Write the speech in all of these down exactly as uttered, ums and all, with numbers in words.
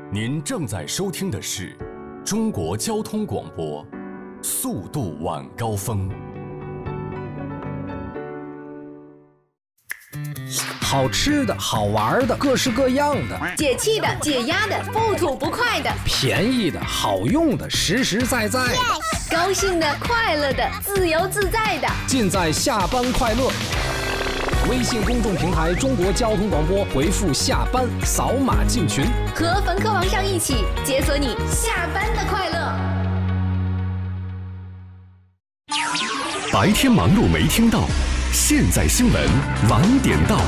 您正在收听的是中国交通广播，速度晚高峰。 好吃的好玩的各式各样的， 解气的解压的不吐不快的， 便宜的好用的实实在在的， yes! 高兴的快乐的自由自在的， 尽在下班快乐。微信公众平台中国交通广播，回复下班扫码进群， 和冯科王上一起解锁你下班的快乐。 白天忙碌没听到，现在新闻晚点到。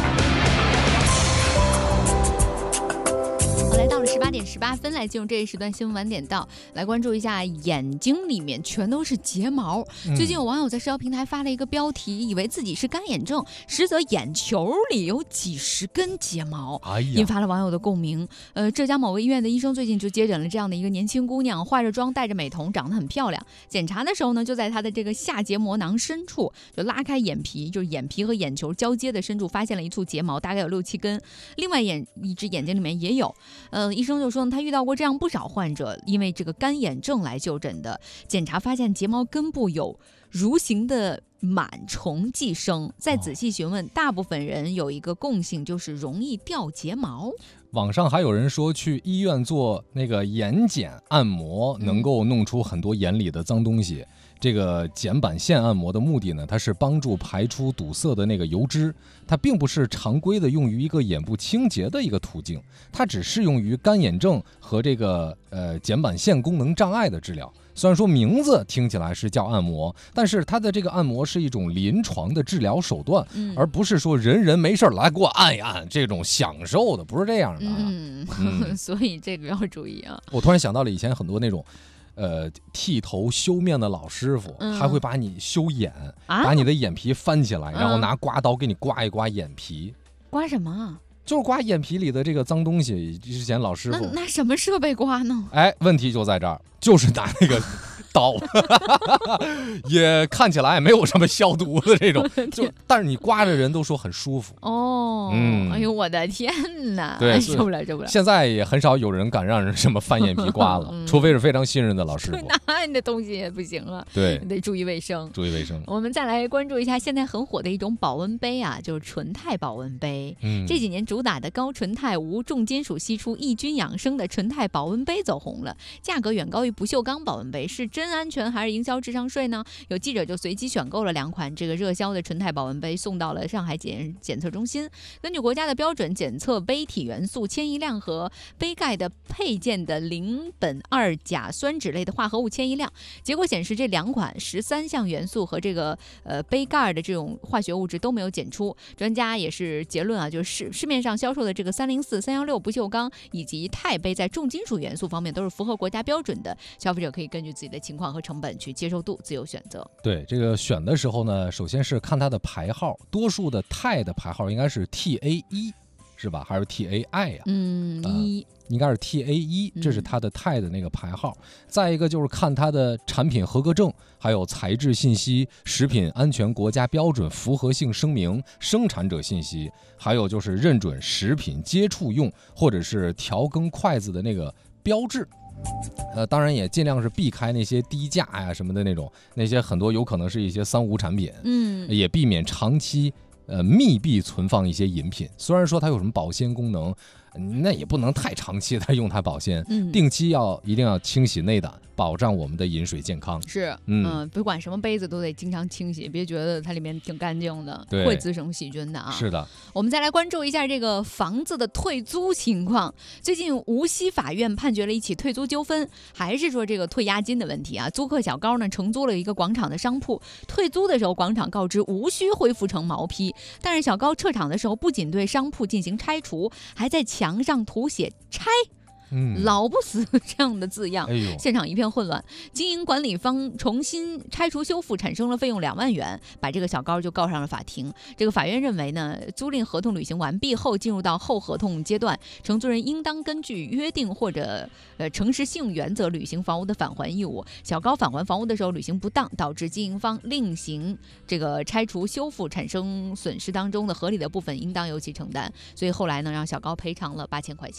来到了十八点十八分，来进入这一时段新闻晚点到，来关注一下眼睛里面全都是睫毛。嗯、最近有网友在社交平台发了一个标题，以为自己是干眼症，实则眼球里有几十根睫毛，哎、引发了网友的共鸣。呃，浙江某个医院的医生最近就接诊了这样的一个年轻姑娘，化着妆，戴着美瞳，长得很漂亮。检查的时候呢，就在她的这个下结膜囊深处，就拉开眼皮，就是眼皮和眼球交接的深处，发现了一簇睫毛，大概有六七根。另外眼一只眼睛里面也有。呃，医生就说呢，他遇到过这样不少患者，因为这个干眼症来就诊的。检查发现睫毛根部有蠕形的螨虫寄生，再仔细询问，大部分人有一个共性，就是容易掉睫毛。 网上还有人说，去医院做那个眼睑按摩，能够弄出很多眼里的脏东西。嗯这个睑板腺按摩的目的呢，它是帮助排出堵塞的那个油脂，它并不是常规的用于一个眼部清洁的一个途径，它只适用于干眼症和这个呃睑板腺功能障碍的治疗。虽然说名字听起来是叫按摩，但是它的这个按摩是一种临床的治疗手段，嗯、而不是说人人没事来给我按一按这种享受的，不是这样的、啊。嗯， 嗯所以这个要注意啊。 我突然想到了以前很多那种。呃，剃头修面的老师傅、嗯、还会把你修眼、啊，把你的眼皮翻起来，然后拿刮刀给你刮一刮眼皮。 刮什么？ 就是刮眼皮里的这个脏东西。之前老师傅那拿什么设备刮呢？ 哎，问题就在这儿，就是拿那个刀，也看起来没有什么消毒的这种，就但是你刮着人都说很舒服哦。嗯，哎呦我的天哪， 对， 受不了受不了。 现在也很少有人敢让人什么翻眼皮刮了，嗯、除非是非常信任的老师傅。 那你的东西也不行了， 对， 你得注意卫生， 注意卫生。 我们再来关注一下现在很火的一种保温杯啊，就是纯钛保温杯。嗯，这几年主打的高纯钛无重金属析出抑菌养生的纯钛保温杯走红了，价格远高于不锈钢保温杯，是真安全还是营销智商税呢？有记者就随机选购了两款这个热销的纯钛保温杯，送到了上海检检测中心。根据国家的标准检测杯体元素铅一量和杯盖的配件的邻苯二甲酸酯类的化合物铅一量，结果显示这两款十三项元素和这个呃杯盖的这种化学物质都没有检出。专家也是结论啊，就是市面上销售的这个三零四、三一六不锈钢以及钛杯在重金属元素方面都是符合国家标准的，消费者可以根据自己的情况和成本去接受度自由选择。 对，这个选的时候呢，首先是看它的牌号，多数的钛的牌号应该是 T A 一 是吧？还是 T A I 呀、啊？ 嗯，一、呃、 应该是 T A 一，这是它的钛的那个牌号。嗯、再一个就是看它的产品合格证，还有材质信息、食品安全国家标准符合性声明、生产者信息，还有就是认准食品接触用或者是调羹筷子的那个标志。呃，当然也尽量是避开那些低价呀、啊、什么的那种，那些很多有可能是一些三无产品，嗯，也避免长期呃密闭存放一些饮品。虽然说它有什么保鲜功能，那也不能太长期的用它保鲜，嗯，定期要一定要清洗内胆，保障我们的饮水健康。 是，嗯、呃，不管什么杯子都得经常清洗，别觉得它里面挺干净的，会滋生细菌的啊。 是的， 我们再来关注一下这个房子的退租情况。最近无锡法院判决了一起退租纠纷，还是说这个退押金的问题啊。租客小高呢承租了一个广场的商铺，退租的时候广场告知无需恢复成毛坯，但是小高撤场的时候不仅对商铺进行拆除，还在墙上涂写拆嗯，老不死这样的字样、哎、现场一片混乱，经营管理方重新拆除修复产生了费用两万元，把这个小高就告上了法庭。这个法院认为呢，租赁合同履行完毕后进入到后合同阶段，承租人应当根据约定或者呃诚实信用原则履行房屋的返还义务。小高返还房屋的时候履行不当，导致经营方另行这个拆除修复产生损失当中的合理的部分应当由其承担，所以后来呢让小高赔偿了八千块钱。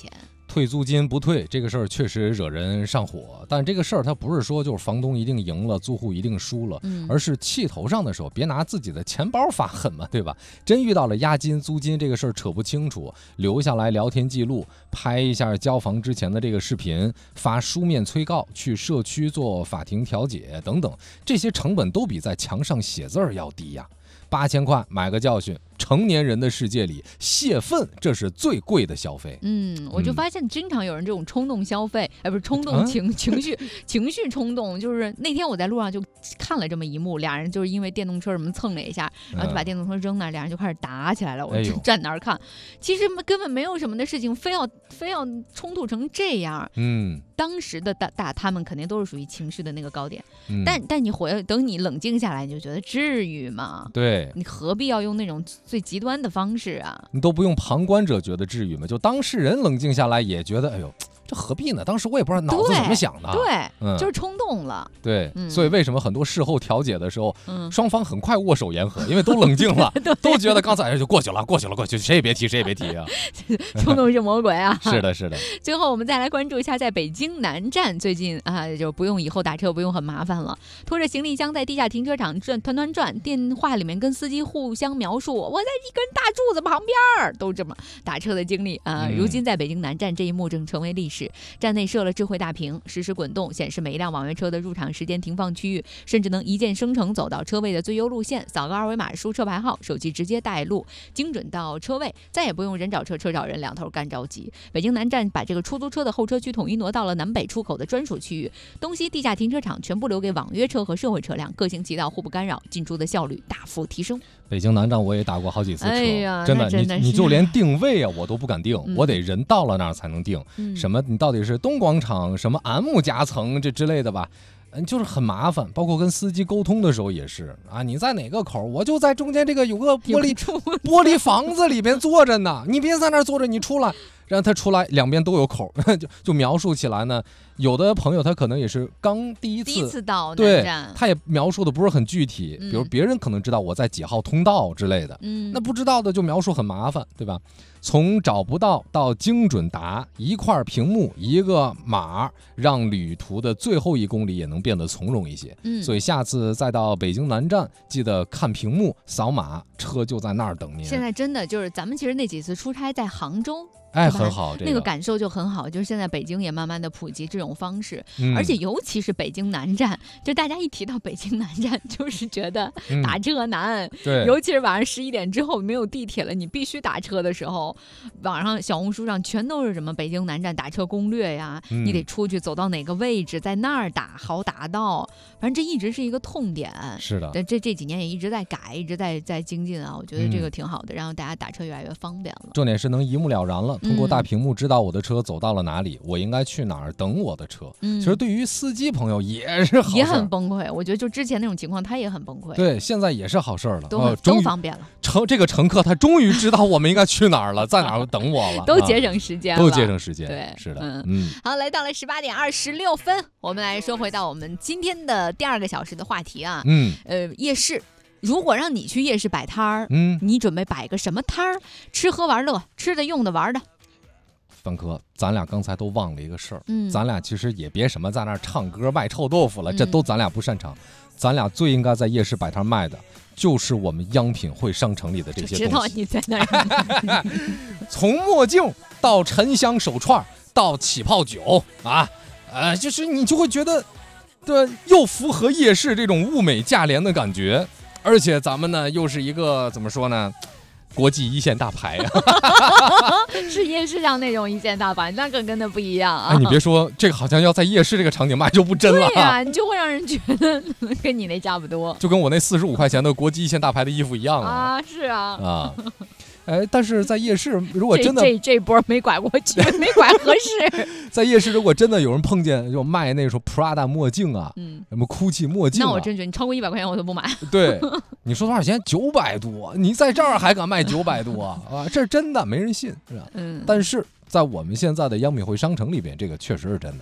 退租金不退这个事儿确实惹人上火，但这个事儿它不是说就是房东一定赢了，租户一定输了， 嗯、 而是气头上的时候别拿自己的钱包发狠嘛，对吧？真遇到了押金、租金这个事儿扯不清楚，留下来聊天记录，拍一下交房之前的这个视频，发书面催告，去社区做法庭调解等等，这些成本都比在墙上写字儿要低呀。八千块买个教训，成年人的世界里，泄愤这是最贵的消费。 嗯，我就发现经常有人这种冲动消费，哎，不是冲动情、啊、情绪情绪冲动，就是那天我在路上就看了这么一幕，俩人就是因为电动车什么蹭了一下，然后就把电动车扔那儿，俩人就开始打起来了。我就站那儿看，其实根本没有什么的事情，非要非要冲突成这样。 嗯， 当时的打打他们肯定都是属于情绪的那个高点， 嗯、 但但你回等你冷静下来，你就觉得至于吗？ 对。 你何必要用那种最极端的方式啊？ 你都不用旁观者觉得至于吗？就当事人冷静下来也觉得，哎呦，这何必呢？当时我也不知道脑子怎么想的， 对， 嗯、 就是冲动了。 对、 嗯， 所以为什么很多事后调解的时候， 嗯、 双方很快握手言和，因为都冷静了，都觉得刚才就过去了，过去了，过去，谁也别提，谁也别提啊！ 冲动是魔鬼啊！ 是的，是的。 最后我们再来关注一下，在北京南站最近啊，就不用以后打车不用很麻烦了，拖着行李箱在地下停车场转团团转，电话里面跟司机互相描述我在一根大柱子旁边，都这么打车的经历啊、呃。如今在北京南站这一幕正成为历史，站内设了智慧大屏，实时滚动显示每一辆网约车的入场时间、停放区域，甚至能一键生成走到车位的最优路线，扫个二维码输车牌号，手机直接带路，精准到车位，再也不用人找车车找人，两头干着急。北京南站把这个出租车的候车区统一挪到了南北出口的专属区域，东西地下停车场全部留给网约车和社会车辆，各行其道，互不干扰，进出的效率大幅提升。 北京南站我也打过好几次车， 哎呀、 真的， 真的你你就连定位啊我都不敢定、 嗯， 我得人到了那儿才能定、 嗯。 什么你到底是东广场什么 M 夹层这之类的吧？嗯，就是很麻烦，包括跟司机沟通的时候也是啊，你在哪个口，我就在中间这个有个玻璃玻璃房子里边坐着呢，你别在那儿坐着，你出来，让他出来，两边都有口，就就描述起来呢。有的朋友他可能也是刚第一次， 第一次到对南站， 他也描述的不是很具体， 嗯、 比如别人可能知道我在几号通道之类的， 嗯， 那不知道的就描述很麻烦，对吧？从找不到到精准答，一块屏幕一个码，让旅途的最后一公里也能变得从容一些。 嗯， 所以下次再到北京南站，记得看屏幕扫码，车就在那儿等您。 现在真的就是咱们其实那几次出差在杭州。 哎，很好、这个， 那个感受就很好。就是现在北京也慢慢的普及这种方式、 嗯， 而且尤其是北京南站，就大家一提到北京南站，就是觉得打车难。 嗯、对， 尤其是晚上十一点之后没有地铁了，你必须打车的时候，网上小红书上全都是什么北京南站打车攻略呀， 嗯、 你得出去走到哪个位置，在那儿打好打到。反正这一直是一个痛点。 是的， 但这这几年也一直在改，一直在在精进啊。我觉得这个挺好的，嗯、让大家打车越来越方便了。 重点是能一目了然了。通过大屏幕知道我的车走到了哪里，嗯、我应该去哪儿等我的车。 嗯， 其实对于司机朋友也是好事， 也很崩溃。我觉得就之前那种情况，他也很崩溃。 对，现在也是好事了， 都很、 呃、 都方便了。 乘这个乘客他终于知道我们应该去哪儿了，在哪儿等我了， 都节省时间了， 都节省时间。 对， 是的， 嗯嗯。 好，来到了十八点二十六分，我们来说回到我们今天的第二个小时的话题啊， 嗯， 呃，夜市。如果让你去夜市摆摊儿， 嗯， 你准备摆个什么摊儿？吃喝玩乐，吃的、用的、玩的。 范哥，咱俩刚才都忘了一个事儿， 嗯， 咱俩其实也别什么在那儿唱歌卖臭豆腐了， 嗯、 这都咱俩不擅长。咱俩最应该在夜市摆摊卖的，就是我们央品汇商城里的这些东西。 知道你在那儿。 从墨镜到沉香手串到起泡酒啊，呃，就是你就会觉得。对，又符合夜市这种物美价廉的感觉，而且咱们呢又是一个怎么说呢，国际一线大牌啊， 是夜市上那种一线大牌，那个跟那不一样啊。 哎，你别说，这个好像要在夜市这个场景卖就不真了。 对呀、啊，你就会让人觉得跟你那差不多， 就跟我那四十五块钱的国际一线大牌的衣服一样啊。啊，是啊， 啊。哎，但是在夜市，如果真的这这这波没拐过去，没拐合适。 在夜市，如果真的有人碰见就卖那种 Prada 墨镜啊， 嗯， 什么 GUCCI 墨镜、啊， 那我真觉得你超过一百块钱我都不买。 对，你说多少钱？九百多，你在这儿还敢卖九百多啊？这是真的，没人信，是吧？ 嗯。 但是在我们现在的央品汇商城里边，这个确实是真的。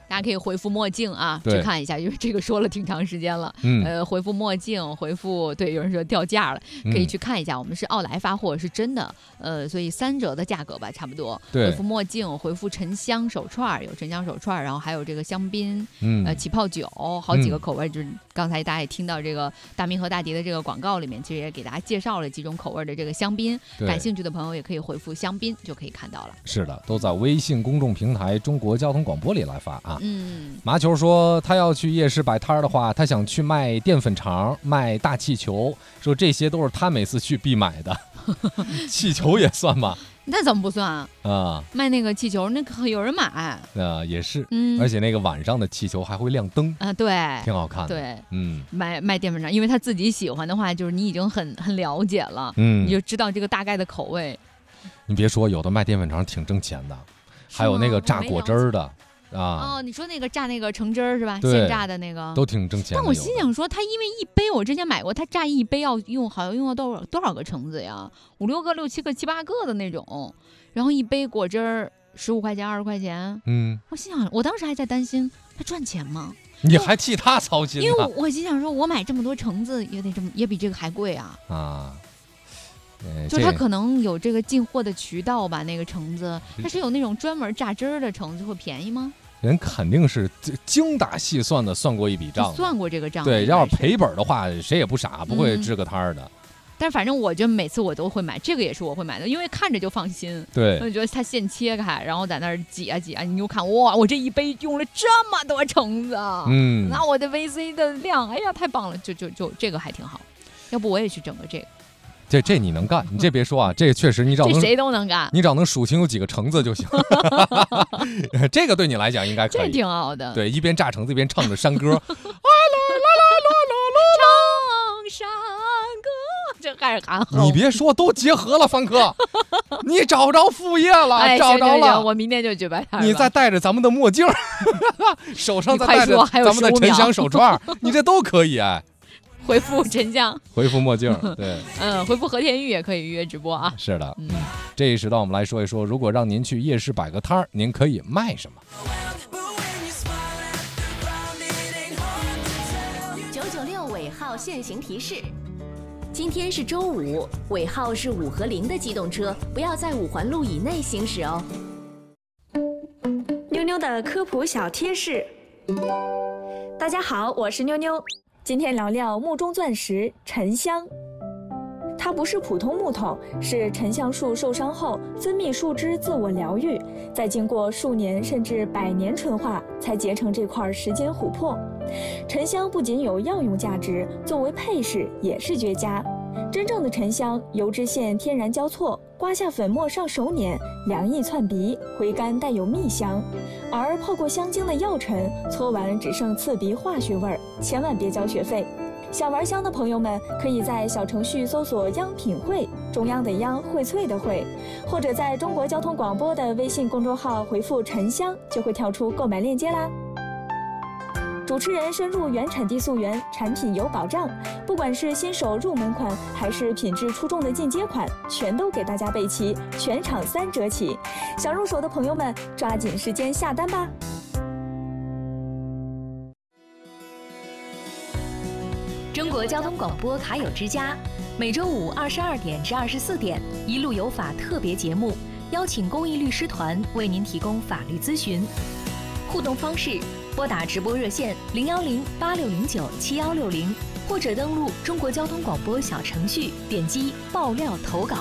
大家可以回复墨镜啊， 对去看一下，因为这个说了挺长时间了。 嗯呃，回复墨镜，回复对，有人说掉价了，可以去看一下。我们是奥莱发货，是真的，呃，所以三折的价格吧，差不多。 对， 回复墨镜，回复沉香手串，有沉香手串，然后还有这个香槟， 嗯， 呃，起泡酒，好几个口味。嗯、就是刚才大家也听到这个大明和大迪的这个广告里面，其实也给大家介绍了几种口味的这个香槟。感兴趣的朋友也可以回复香槟，就可以看到了。 是的，都在微信公众平台中国交通广播里来发啊。 嗯， 麻球说他要去夜市摆摊的话，他想去卖淀粉肠、卖大气球，说这些都是他每次去必买的。气球也算吗？ 那怎么不算啊？ 啊， 卖那个气球，那可有人买。 啊，也是， 嗯， 而且那个晚上的气球还会亮灯啊，对， 挺好看的。 对， 嗯， 卖卖淀粉肠，因为他自己喜欢的话，就是你已经很很了解了， 嗯， 你就知道这个大概的口味。 你别说，有的卖淀粉肠挺挣钱的，还有那个榨果汁儿的。啊哦，你说那个榨那个橙汁儿是吧？现榨的那个都挺挣钱的。 但我心想说，他因为一杯我之前买过，他榨一杯要用好像用了多少多少个橙子呀？五六个、六七个、七八个的那种，然后一杯果汁儿十五块钱、二十块钱。 嗯， 我心想，我当时还在担心他赚钱吗？ 你还替他操心呢？ 因为我我心想说，我买这么多橙子也得这么也比这个还贵啊。 啊。 就他可能有这个进货的渠道吧，那个橙子它是有那种专门榨汁儿的橙子，会便宜吗？ 人肯定是精打细算的算过一笔账， 算过这个账。 对，要是赔本的话，谁也不傻，不会支个摊儿的。嗯、 但反正我觉得每次我都会买，这个也是我会买的，因为看着就放心。 对， 我觉得它现切开，然后在那儿挤啊挤啊，你就看哇，我这一杯用了这么多橙子，嗯，那我的 V C 的量，哎呀，太棒了，就就就这个还挺好。要不我也去整个这个。 这这你能干，你这别说啊，这确实你只要能谁都能干， 你只要能数清有几个橙子就行。这个对你来讲应该可以， 这挺好的。 对，一边榨橙子一边唱着山歌，啊啦啦唱山歌，这还是韩后。 你别说，都结合了，范哥，你找着副业了， 哎、 找着了。 行行行，我明天就去摆摊。 你再戴着咱们的墨镜，手上再戴着咱们的沉香手串，你这都可以哎。 回复沉香， 回复墨镜，对， 嗯，回复和田玉也可以预约直播啊。 是的，嗯，这一时段我们来说一说，如果让您去夜市摆个摊儿，您可以卖什么？ 九九六尾号限行提示：今天是周五，尾号是五和零的机动车不要在五环路以内行驶哦。 妞妞的科普小贴士。大家好，我是妞妞。今天聊聊木中钻石沉香，它不是普通木头，是沉香树受伤后分泌树脂自我疗愈，再经过数年甚至百年纯化，才结成这块时间琥珀。沉香不仅有药用价值，作为配饰也是绝佳。真正的沉香，油脂线天然交错，刮下粉末上手捻，凉意窜鼻，回甘带有蜜香。而泡过香精的药尘，搓完只剩刺鼻化学味儿，千万别交学费。想玩香的朋友们，可以在小程序搜索央品汇，中央的央，荟萃的荟，或者在中国交通广播的微信公众号回复沉香，就会跳出购买链接啦。主持人深入原产地溯源，产品有保障，不管是新手入门款，还是品质出众的进阶款，全都给大家备齐，全场三折起。想入手的朋友们，抓紧时间下单吧。 中国交通广播卡友之家，每周五二十二点至二十四点，一路有法特别节目，邀请公益律师团为您提供法律咨询。互动方式：拨打直播热线零幺零八六零九七幺六零，或者登录中国交通广播小程序，点击爆料投稿。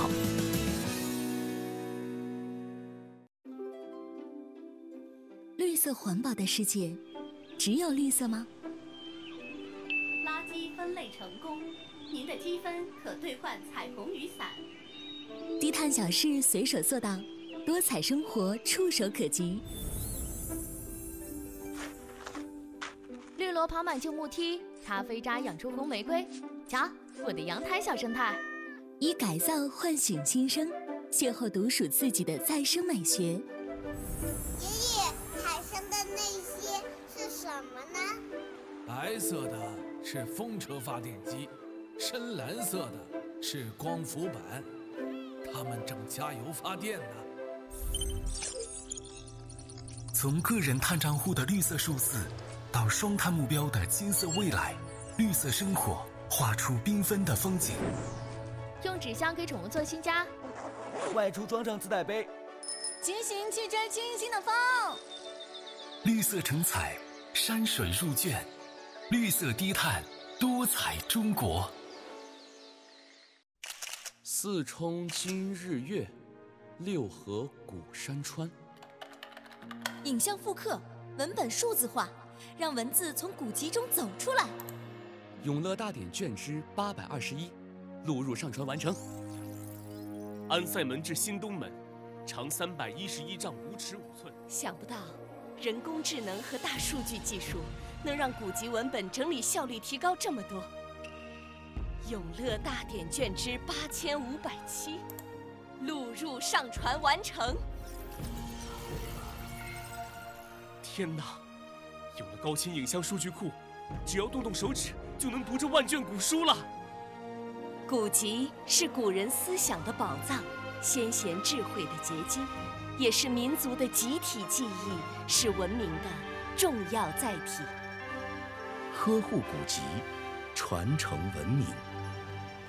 绿色环保的世界，只有绿色吗？ 垃圾分类成功，您的积分可兑换彩虹雨伞。 低碳小事随手做到，多彩生活触手可及。 绿萝跑满旧木梯，咖啡渣养出红玫瑰。瞧，我的阳台小生态。 以改造唤醒新生，邂逅独属自己的再生美学。爷爷，海上的那些是什么呢？ 白色的是风车发电机，深蓝色的是光伏板，它们正加油发电呢。 从个人碳账户的绿色数字，到双碳目标的金色未来，绿色生活画出缤纷的风景。 用纸箱给宠物做新家， 外出装上自带杯， 骑行去追清新的风。 绿色成彩，山水入卷，绿色低碳，多彩中国。 四冲今日月，六合古山川。 影像复刻，文本数字化，让文字从古籍中走出来。 永乐大典卷之八百二十一，录入上传完成。 安塞门至新东门，长三百一十一丈五尺五寸。 想不到，人工智能和大数据技术能让古籍文本整理效率提高这么多。永乐大典卷之八千五百七，录入上传完成。 天哪！有了高清影像数据库，只要动动手指就能读这万卷古书了。 古籍是古人思想的宝藏，先贤智慧的结晶，也是民族的集体记忆，是文明的重要载体。 呵护古籍，传承文明。